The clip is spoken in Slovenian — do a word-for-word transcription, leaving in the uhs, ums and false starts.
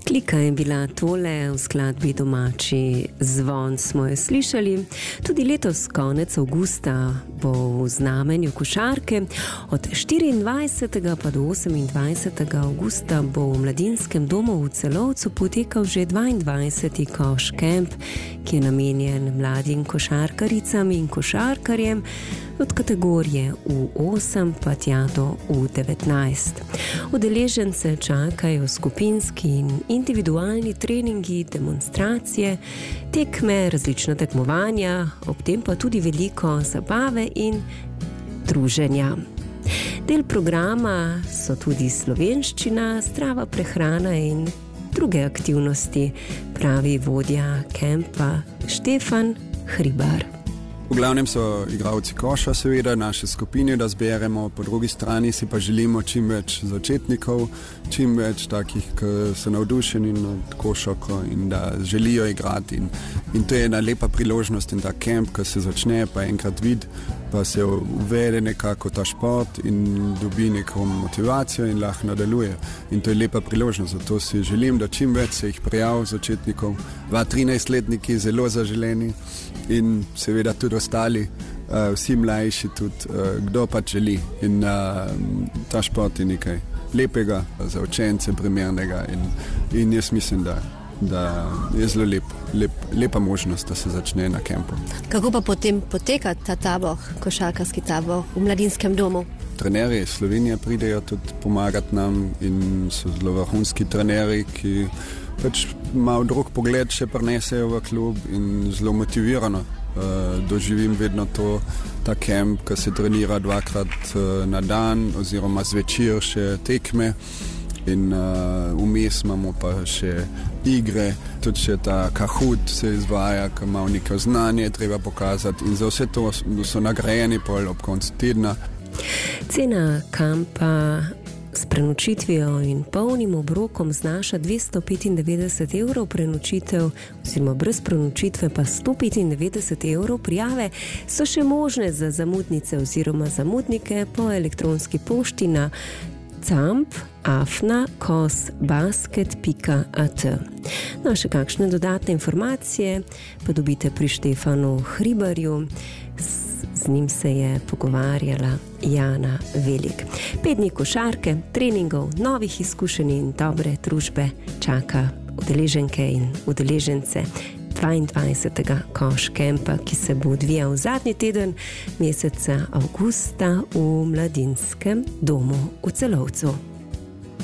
Klika je bila tole, v skladbi Domači zvon smo jo slišali. Tudi letos konec avgusta bo v znamenju košarke. Od štiriindvajsetega pa do osemindvajsetega avgusta bo v Mladinskem domu v Celovcu potekal že dvaindvajseti Koš Kemp, ki je namenjen mladim košarkaricam in košarkarjem od kategorije U osem pa tja do U devetnajst. Udeležence čakajo skupinski in individualni treningi, demonstracije, tekme, različna tekmovanja, ob tem pa tudi veliko zabave in druženja. Del programa so tudi slovenščina, zdrava prehrana in druge aktivnosti, pravi vodja kempa Štefan Hribar. V glavnem so igralci koša, seveda, naše skupine, da zberemo, po drugi strani si pa želimo čim več začetnikov, čim več takih, ki so navdušeni nad košarko in da želijo igrati. In, in to je ena lepa priložnost in ta kemp, ki se začne, pa enkrat vid, pa se uvede nekako ta šport in dobi neko motivacijo in lahko nadaljuje. In to je lepa priložnost, zato si želim, da čim več se jih prijav začetnikov, dva trinajstletniki zelo zaželeni in seveda tudi ostali, uh, vsi mlajši tudi, uh, kdo pač želi. In uh, ta šport je nekaj lepega, za učence primernega in, in jaz mislim, da, da je zelo lep, lep, lepa možnost, da se začne na kempu. Kako pa potem poteka ta tabor, košarkarski tabor v Mladinskem domu? Trenerji iz Slovenije pridejo tudi pomagati nam in so zelo vrhunski trenerji, ki pač malo drug pogled še prinesejo v klub in zelo motivirano. Uh, doživim vedno to, ta kemp, ki se trenira dvakrat uh, na dan oziroma zvečer še tekme in uh, vmes imamo pa še igre, tudi še ta Kahoot se izvaja, ki ima neko znanje, treba pokazati in za vse to so nagrajeni pol ob koncu tedna. Cena kampa s prenočitvijo in polnim obrokom znaša dvesto petindevetdeset evrov, prenočitev oziroma brez prenočitve pa sto petindevetdeset evrov. Prijave so še možne za zamudnice oziroma zamudnike po elektronski pošti na camp afna kosbasket pika at. No, še kakšne dodatne informacije pa dobite pri Štefanu Hribarju. Z njim se je pogovarjala Jana Velik. Pet dni košarke, treningov, novih izkušenj in dobre družbe čaka udeleženke in udeležence dvaindvajsetega Koš Kempa, ki se bo odvijal zadnji teden meseca avgusta v Mladinskem domu v Celovcu.